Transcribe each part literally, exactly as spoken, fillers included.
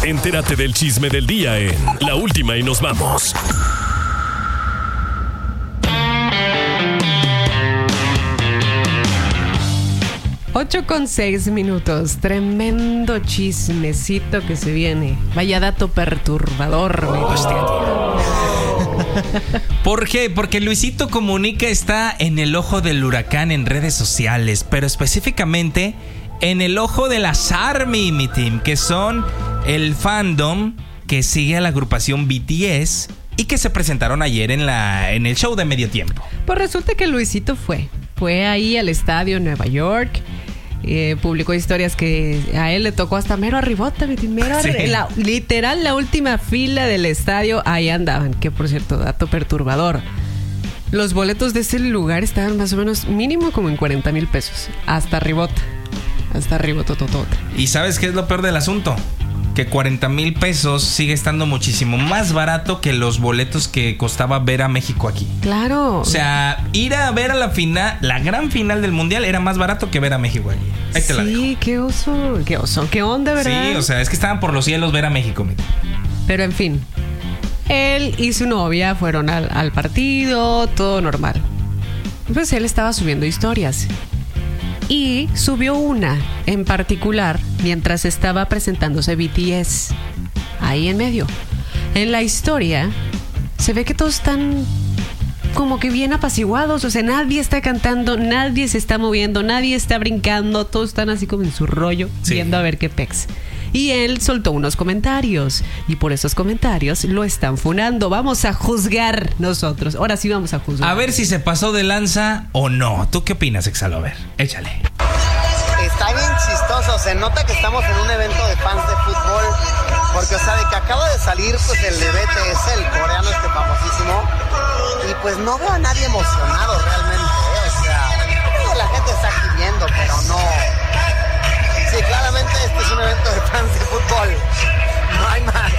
Entérate del chisme del día en La Última y Nos Vamos. Ocho con seis minutos. Tremendo chismecito que se viene. Vaya dato perturbador. Oh. ¿Por qué? Porque Luisito Comunica está en el ojo del huracán en redes sociales, pero específicamente en el ojo de las ARMY, mi team, que son el fandom que sigue a la agrupación B T S y que se presentaron ayer en, la, en el show de medio tiempo. Pues resulta que Luisito fue. Fue ahí al estadio en Nueva York. Eh, publicó historias que a él le tocó hasta mero arribota, mero Sí. arri- la, literal la última fila del estadio, ahí andaban, que por cierto, dato perturbador, los boletos de ese lugar estaban más o menos mínimo como en cuarenta mil pesos, hasta arribota, hasta arribotototota. ¿Y sabes qué es lo peor del asunto? Que cuarenta mil pesos sigue estando muchísimo más barato que los boletos que costaba ver a México aquí. Claro. O sea, ir a ver a la final, la gran final del mundial era más barato que ver a México allí. Ahí te la dejo. Sí, qué oso, qué oso, qué onda, ¿verdad? Sí, o sea, es que estaban por los cielos ver a México. Mira. Pero en fin, él y su novia fueron al, al partido, todo normal. Pues él estaba subiendo historias. Y subió una en particular mientras estaba presentándose B T S. Ahí en medio. En la historia se ve que todos están como que bien apaciguados. O sea, nadie está cantando, nadie se está moviendo, nadie está brincando. Todos están así como en su rollo, Sí. viendo a ver qué pex. Y él soltó unos comentarios. Y por esos comentarios lo están funando. Vamos a juzgar nosotros. Ahora sí vamos a juzgar. A ver si se pasó de lanza o no. ¿Tú qué opinas, Exalo? A ver, échale. Está bien chistoso, se nota que estamos en un evento de fans de fútbol, porque o sea, de que acaba de salir pues el de B T S, el coreano este famosísimo, y pues no veo a nadie emocionado realmente, ¿eh? O sea, toda la gente está aquí viendo, pero no. Sí, claramente este es un evento de fans de fútbol, no hay más.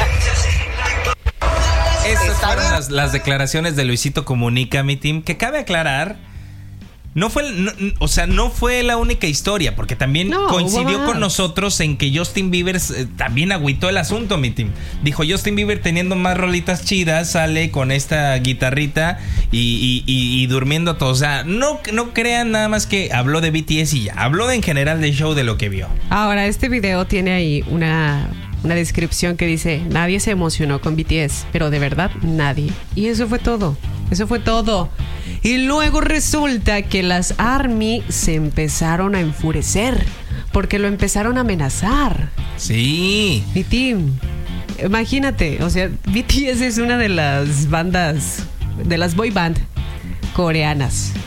Estas Está fueron bien. las, las declaraciones de Luisito Comunica, mi team, que cabe aclarar. No fue, no, o sea, no fue la única historia, porque también No, coincidió hubo con más. nosotros en que Justin Bieber eh, también agüitó el asunto, mi team. Dijo, Justin Bieber teniendo más rolitas chidas, sale con esta guitarrita y, y, y, y durmiendo todo. O sea, no, no crean nada más que habló de B T S y ya. Habló de, en general del show, de lo que vio. Ahora, este video tiene ahí una, una descripción que dice: nadie se emocionó con B T S, pero de verdad nadie. Y eso fue todo. Eso fue todo. Y luego resulta que las ARMY se empezaron a enfurecer porque lo empezaron a amenazar. Sí. Mi team, imagínate, o sea, B T S es una de las bandas, de las boy band coreanas.